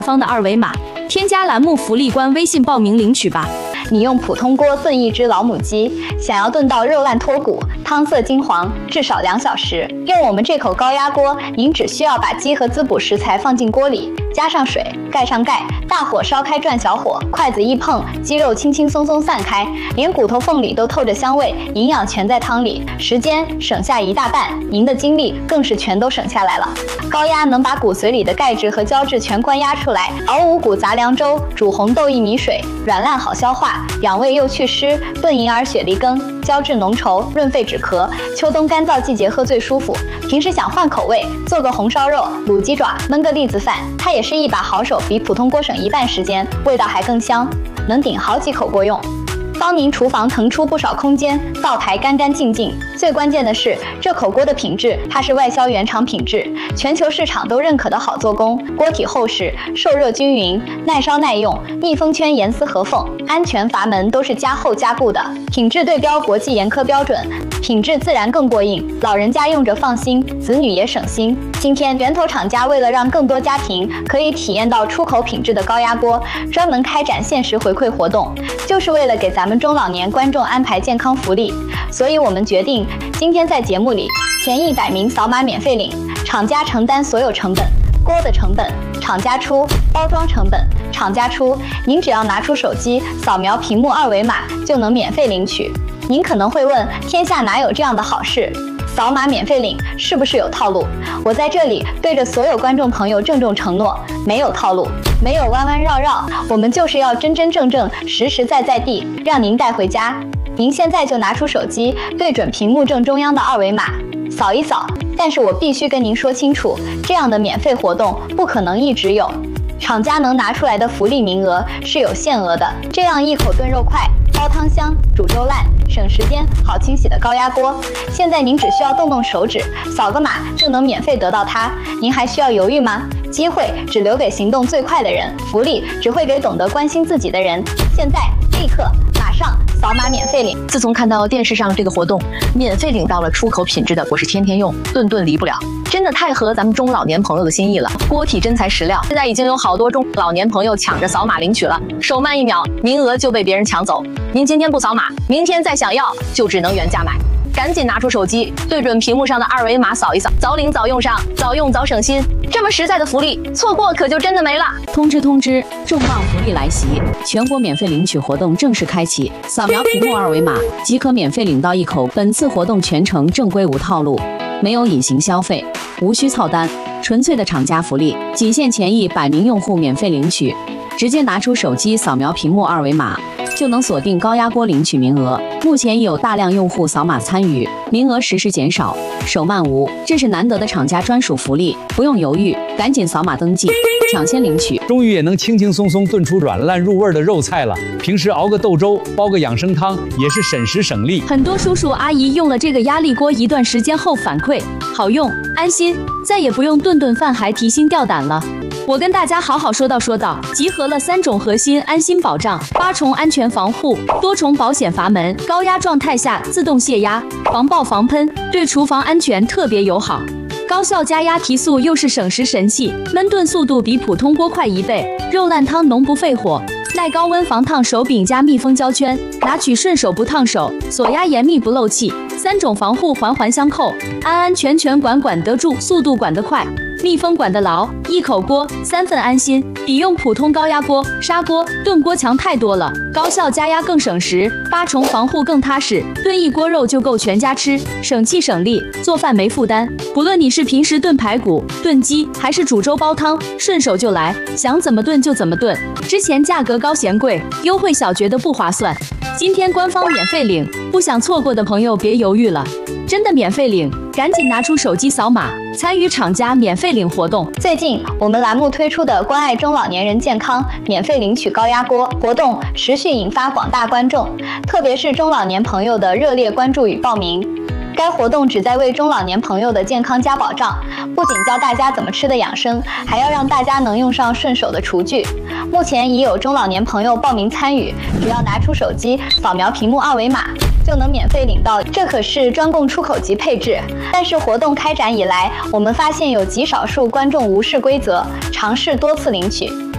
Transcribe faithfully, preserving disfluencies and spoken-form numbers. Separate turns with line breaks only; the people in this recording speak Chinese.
方的二维码，添加栏目福利官微信报名领取吧。
你用普通锅炖一只老母鸡，想要炖到肉烂脱骨、汤色金黄，至少两小时。用我们这口高压锅，您只需要把鸡和滋补食材放进锅里，加上水，盖上盖，大火烧开转小火，筷子一碰，鸡肉轻轻松松散开，连骨头缝里都透着香味，营养全在汤里，时间省下一大半，您的精力更是全都省下来了。高压能把骨髓里的钙质和胶质全关压出来，熬五谷杂粮粥，煮红豆薏米水，软烂好消化，养胃又祛湿，炖银耳雪梨羹，胶质浓稠，润肺止咳，秋冬干燥季节喝最舒服。平时想换口味，做个红烧肉、卤鸡爪，焖个栗子饭，它也是一把好手，比普通锅省一半时间，味道还更香，能顶好几口锅用。帮您厨房腾出不少空间，灶台干干净净。最关键的是，这口锅的品质，它是外销原厂品质，全球市场都认可的好做工。锅体厚实，受热均匀，耐烧耐用，密封圈严丝合缝，安全阀门都是加厚加固的，品质对标国际严苛标准，品质自然更过硬，老人家用着放心，子女也省心。今天源头厂家为了让更多家庭可以体验到出口品质的高压锅，专门开展限时回馈活动，就是为了给咱们中老年观众安排健康福利。所以我们决定今天在节目里前一百名扫码免费领，厂家承担所有成本，锅的成本厂家出，包装成本厂家出，您只要拿出手机扫描屏幕二维码就能免费领取。您可能会问，天下哪有这样的好事？扫码免费领是不是有套路？我在这里对着所有观众朋友郑重承诺，没有套路，没有弯弯绕绕，我们就是要真真正正、实实在在地让您带回家。您现在就拿出手机，对准屏幕正中央的二维码，扫一扫。但是我必须跟您说清楚，这样的免费活动不可能一直有，厂家能拿出来的福利名额是有限额的。这样一口炖肉快、煲汤香、煮粥烂、省时间、好清洗的高压锅，现在您只需要动动手指，扫个码就能免费得到它，您还需要犹豫吗？机会只留给行动最快的人，福利只会给懂得关心自己的人。现在，立刻，马上扫码免费领！
自从看到电视上这个活动，免费领到了出口品质的，我是天天用，顿顿离不了，真的太合咱们中老年朋友的心意了。锅体真材实料，现在已经有好多中老年朋友抢着扫码领取了，手慢一秒，名额就被别人抢走。您今天不扫码，明天再想要就只能原价买。赶紧拿出手机，对准屏幕上的二维码扫一扫，早领早用上，早用早省心。这么实在的福利，错过可就真的没了。
通知通知，重磅福利来袭！全国免费领取活动正式开启，扫描屏幕二维码即可免费领到一口。本次活动全程正规无套路，没有隐形消费，无需凑单，纯粹的厂家福利，仅限前一百名用户免费领取。直接拿出手机扫描屏幕二维码，就能锁定高压锅领取名额。目前已有大量用户扫码参与，名额实时减少，手慢无，这是难得的厂家专属福利，不用犹豫，赶紧扫码登记，抢先领取。
终于也能轻轻松松炖出软烂入味的肉菜了。平时熬个豆粥，煲个养生汤，也是省时省力。
很多叔叔阿姨用了这个压力锅一段时间后反馈好用，安心，再也不用顿顿饭还提心吊胆了。我跟大家好好说道说道，集合了三种核心安心保障，八重安全防护，多重保险阀门，高压状态下自动泄压，防爆防喷，对厨房安全特别友好。高效加压提速又是省时神器，焖炖速度比普通锅快一倍，肉烂汤浓不费火，耐高温防烫手柄加密封胶圈，拿取顺手不烫手，锁压严密不漏气，三种防护环环相扣，安安全全管管得住，速度管得快，密封管得牢，一口锅三份安心，比用普通高压锅、砂锅、炖锅强太多了。高效加压更省时，八重防护更踏实，炖一锅肉就够全家吃，省气省力，做饭没负担。不论你是平时炖排骨、炖鸡，还是煮粥煲汤，顺手就来，想怎么炖就怎么炖。之前价格高嫌贵，优惠小觉得不划算，今天官方免费领，不想错过的朋友别犹豫了，真的免费领，赶紧拿出手机扫码，参与厂家免费领活动。
最近我们栏目推出的关爱中老年人健康免费领取高压锅活动持续引发广大观众，特别是中老年朋友的热烈关注与报名。该活动旨在为中老年朋友的健康加保障，不仅教大家怎么吃的养生，还要让大家能用上顺手的厨具。目前已有中老年朋友报名参与，只要拿出手机扫描屏幕二维码，就能免费领到，这可是专供出口级配置。但是活动开展以来，我们发现有极少数观众无视规则，尝试多次领取。